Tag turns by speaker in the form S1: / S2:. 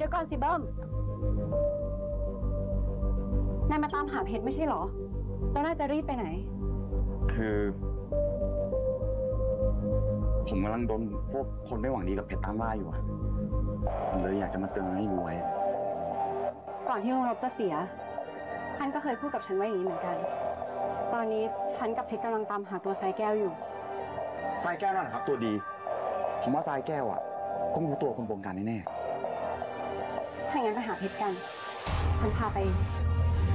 S1: ดี๋ยวก่อนสิเบิ้มนายมาตามหาเพชรไม่ใช่เหรอแล้วนายจะรีบไปไหน
S2: คือ ผมกำลังโดนพวกคนไม่หวังดีกับเพชรตามล่าอยู่อะผมเลยอยากจะมาเตือนให้รู้ไว้
S1: ก่อนที่ลุงรบจะเสียท่านก็เคยพูดกับฉันไว้อย่างนี้เหมือนกันตอนนี้ฉันกับเพชรกำลังตามหาตัวทรายแก้วอยู่
S2: ทรายแก้วนั่นแหละครับตัวดีผมว่าทรายแก้วอะก็รู้ตัวคนบงการแน่
S1: ถ้าอย่างนั้นไปหาเพชรกันฉันพาไป